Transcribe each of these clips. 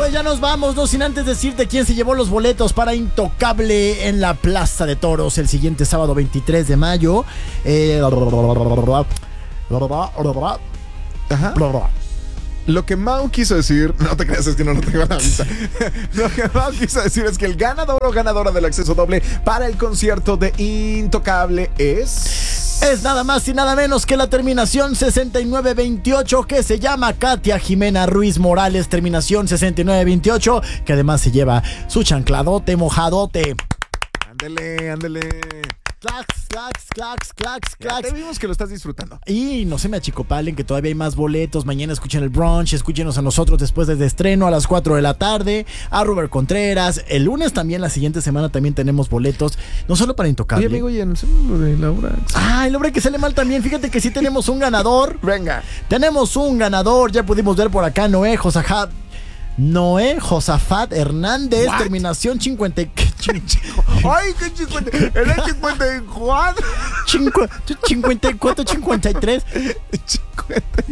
Pues ya nos vamos, no sin antes decirte quién se llevó los boletos para Intocable en la Plaza de Toros el siguiente sábado 23 de mayo. Ajá. Lo que Mau quiso decir, no te creas, es que no lo tengo en la vista. Lo que Mau quiso decir es que el ganador o ganadora del acceso doble para el concierto de Intocable es nada más y nada menos que la terminación 6928, que se llama Katia Jimena Ruiz Morales, terminación 6928, que además se lleva su chancladote mojadote. Ándele. Clax. Ya te vimos que lo estás disfrutando. Y no se me achicopalen, que todavía hay más boletos. Mañana escuchen el brunch, escúchenos a nosotros después del estreno a las 4 de la tarde, a Robert Contreras. El lunes también, la siguiente semana también tenemos boletos, no solo para Intocable. Oye, amigo, ya no sé lo de Laura. El hombre que sale mal también. Fíjate que sí tenemos un ganador. Venga. Tenemos un ganador, ya pudimos ver por acá Noé Josafat Hernández. What? Terminación 50. Ay, qué 50. Era 54. 54, 53. 54.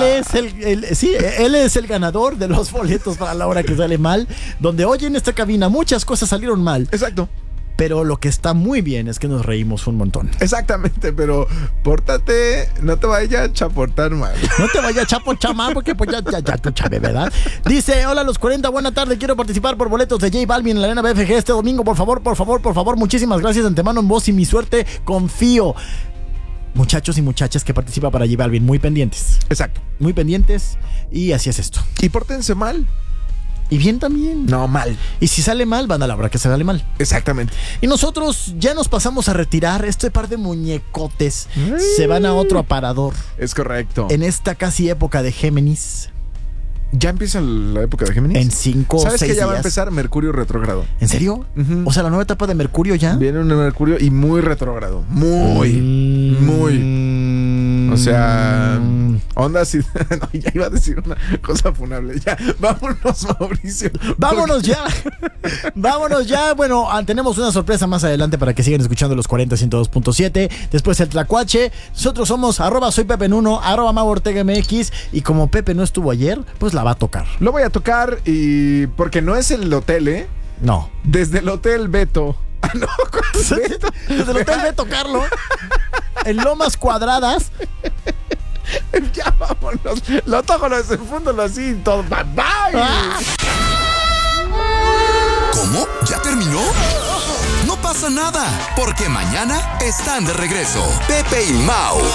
Él es el ganador de los boletos para la hora que sale mal. Donde hoy en esta cabina muchas cosas salieron mal. Exacto. Pero lo que está muy bien es que nos reímos un montón. Exactamente, pero pórtate, no te vayas a chaportar mal. No te vayas a chapochar mal, porque pues ya tú chave, ¿verdad? Dice, hola los 40, buena tarde, quiero participar por boletos de J Balvin en la Arena BFG este domingo, por favor, muchísimas gracias de antemano, en vos y mi suerte confío. Muchachos y muchachas que participan para J Balvin, muy pendientes. Exacto. Muy pendientes, y así es esto. Y pórtense mal. Y bien también. No, mal. Y si sale mal, van a la hora que se sale mal. Exactamente. Y nosotros ya nos pasamos a retirar. Este par de muñecotes se van a otro aparador. Es correcto. En esta casi época de Géminis. ¿Ya empieza la época de Géminis? En 5 o 6 días. ¿Sabes que ya va a empezar Mercurio retrógrado? ¿En serio? Uh-huh. O sea, la nueva etapa de Mercurio ya. Viene un Mercurio y muy retrógrado. Muy. O sea, onda así. No, ya iba a decir una cosa funable. Ya, vámonos, Mauricio. Vámonos ya. Vámonos ya. Bueno, tenemos una sorpresa más adelante para que sigan escuchando los 40 102.7. Después el Tlacuache. Nosotros somos @soy Pepe Nuno, @Mau Ortega MX. Y como Pepe no estuvo ayer, pues la va a tocar. Lo voy a tocar y porque no es el hotel, ¿eh? No. Desde el Hotel Beto. Ah, no, Beto. Desde el Hotel Beto Carlo. En Lomas Cuadradas. Ya vámonos. Lo toco, lo desenfúndolo así y todo. Bye bye. ¿Cómo? ¿Ya terminó? No pasa nada, porque mañana están de regreso Pepe y Mau.